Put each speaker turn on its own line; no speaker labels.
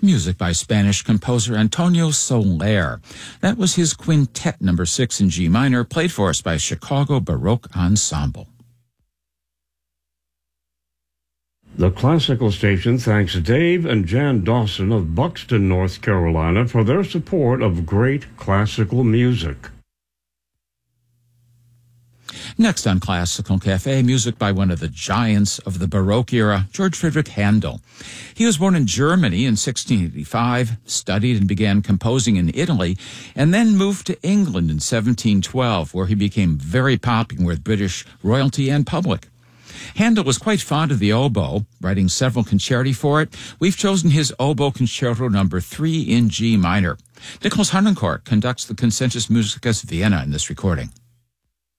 music by Spanish composer Antonio Soler. That was his Quintet No. 6 in G minor, played for us by Chicago Baroque Ensemble.
The Classical Station thanks Dave and Jan Dawson of Buxton, North Carolina, for their support of great classical music.
Next on Classical Cafe, music by one of the giants of the Baroque era, George Friedrich Handel. He was born in Germany in 1685, studied and began composing in Italy, and then moved to England in 1712, where he became very popular with British royalty and public. Handel was quite fond of the oboe, writing several concerti for it. We've chosen his Oboe Concerto No. 3 in G minor. Nicholas Harnoncourt conducts the Concertus Musicus Vienna in this recording.